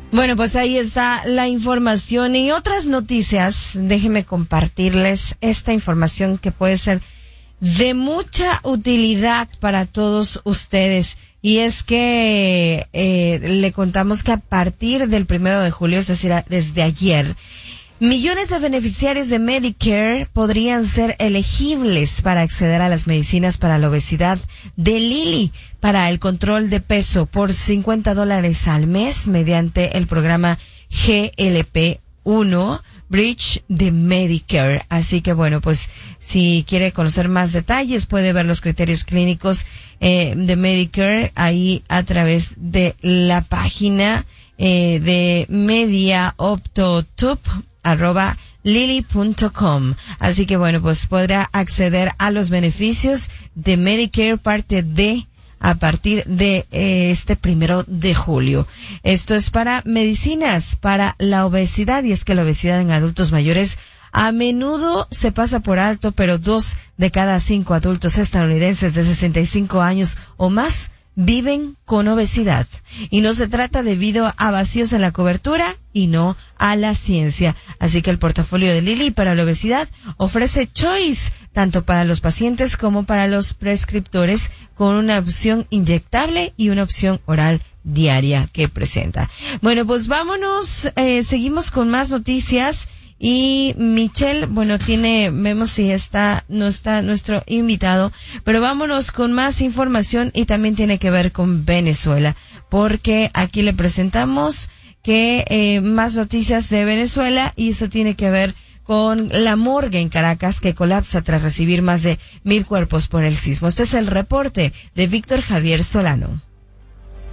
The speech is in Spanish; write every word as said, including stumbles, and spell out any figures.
Bueno, pues ahí está la información y otras noticias. Déjenme compartirles esta información que puede ser de mucha utilidad para todos ustedes. Y es que eh, le contamos que a partir del primero de julio, es decir, a, desde ayer, millones de beneficiarios de Medicare podrían ser elegibles para acceder a las medicinas para la obesidad de Lilly para el control de peso por cincuenta dólares al mes mediante el programa G L P uno Bridge de Medicare. Así que bueno, pues si quiere conocer más detalles puede ver los criterios clínicos eh, de Medicare ahí a través de la página eh, de mediaoptotub arroba lilly punto com. Así que bueno, pues podrá acceder a los beneficios de Medicare parte D a partir de eh, este primero de julio. Esto es para medicinas para la obesidad, y es que la obesidad en adultos mayores a menudo se pasa por alto, pero dos de cada cinco adultos estadounidenses de sesenta y cinco años o más viven con obesidad. Y no se trata debido a vacíos en la cobertura y no a la ciencia. Así que el portafolio de Lilly para la obesidad ofrece choice tanto para los pacientes como para los prescriptores, con una opción inyectable y una opción oral diaria que presenta. Bueno, pues vámonos, eh, seguimos con más noticias. Y Michelle, bueno, tiene, vemos si está, no está nuestro invitado, pero vámonos con más información y también tiene que ver con Venezuela, porque aquí le presentamos que eh, más noticias de Venezuela, y eso tiene que ver con la morgue en Caracas que colapsa tras recibir más de mil cuerpos por el sismo. Este es el reporte de Víctor Javier Solano.